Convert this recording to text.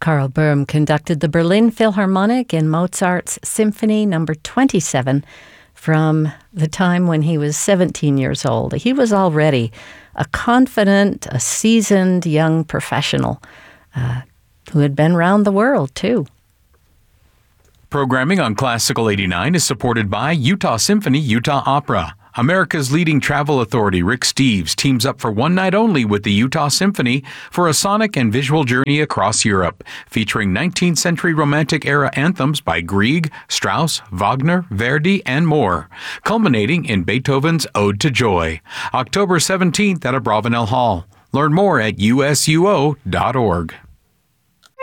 Karl Böhm conducted the Berlin Philharmonic in Mozart's Symphony No. 27 from the time when he was 17 years old. He was already a confident, a seasoned young professional who had been around the world, too. Programming on Classical 89 is supported by Utah Symphony Utah Opera. America's leading travel authority, Rick Steves, teams up for one night only with the Utah Symphony for a sonic and visual journey across Europe, featuring 19th century Romantic-era anthems by Grieg, Strauss, Wagner, Verdi, and more, culminating in Beethoven's Ode to Joy. October 17th at Abravanel Hall. Learn more at usuo.org.